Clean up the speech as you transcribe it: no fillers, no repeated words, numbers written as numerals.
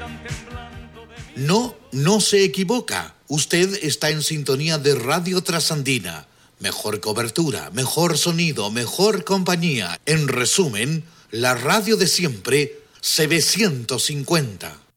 No, no se equivoca. Usted está en sintonía de Radio Trasandina. Mejor cobertura, mejor sonido, mejor compañía. En resumen, la radio de siempre, CB150.